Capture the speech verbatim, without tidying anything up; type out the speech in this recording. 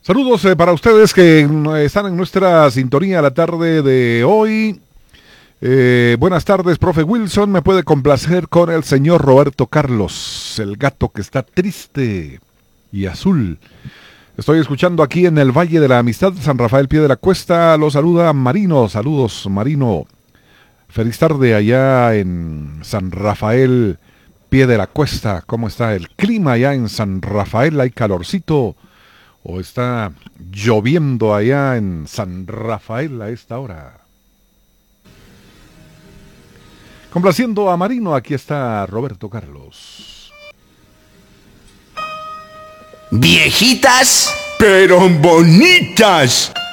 Saludos eh, para ustedes que mm, están en nuestra sintonía la tarde de hoy. Eh, buenas tardes, profe Wilson. ¿Me puede complacer con el señor Roberto Carlos, el gato que está triste y azul? Estoy escuchando aquí en el Valle de la Amistad, San Rafael, Pie de la Cuesta. Lo saluda Marino. Saludos, Marino. Feliz tarde allá en San Rafael, Pie de la Cuesta. ¿Cómo está el clima allá en San Rafael? ¿Hay calorcito o está lloviendo allá en San Rafael a esta hora? Complaciendo a Marino, aquí está Roberto Carlos. Viejitas, pero bonitas.